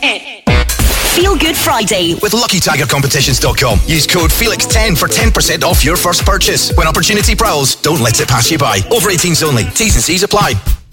Feel Good Friday with LuckyTigerCompetitions.com. Use code Felix10 for 10% off your first purchase. When opportunity prowls, don't let it pass you by. Over 18s only. T's and C's apply.